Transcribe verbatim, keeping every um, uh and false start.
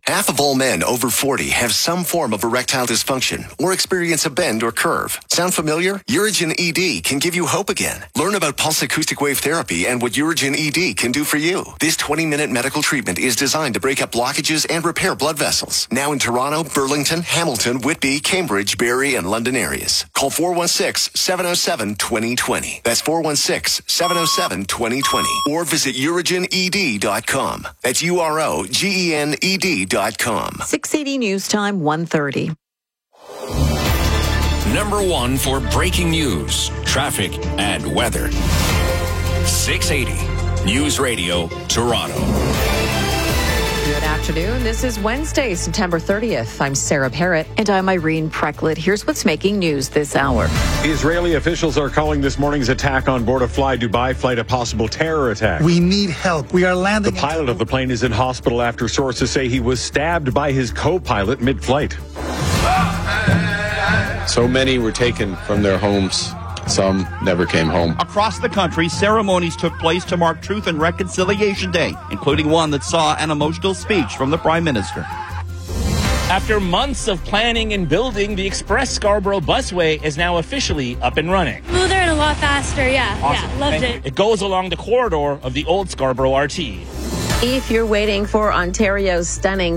Half of all men over forty have some form of erectile dysfunction or experience a bend or curve. Sound familiar? Urigen E D can give you hope again. Learn about pulse acoustic wave therapy and what Urigen E D can do for you. This twenty-minute medical treatment is designed to break up blockages and repair blood vessels. Now in Toronto, Burlington, Hamilton, Whitby, Cambridge, Barrie, and London areas. Call four one six, seven oh seven, two oh two oh. That's four one six, seven oh seven, two oh two oh. Or visit urigen e d dot com. That's U R O G E N E D dot com. six eighty News Time, one thirty. Number one for breaking news, traffic, and weather. six eighty News Radio, Toronto. Good afternoon. This is Wednesday, September thirtieth. I'm Sarah Parrott. And I'm Irene Precklett. Here's what's making news this hour. Israeli officials are calling this morning's attack on board a Fly Dubai flight a possible terror attack. We need help. We are landing. The pilot of the plane is in hospital after sources say he was stabbed by his co-pilot mid-flight. So many were taken from their homes. Some never came home. Across the country, ceremonies took place to mark Truth and Reconciliation Day, including one that saw an emotional speech from the Prime Minister. After months of planning and building, the Express Scarborough Busway is now officially up and running. Smoother and a lot faster, yeah. Awesome. Yeah, loved Thank it. you. It goes along the corridor of the old Scarborough R T. If you're waiting for Ontario's stunning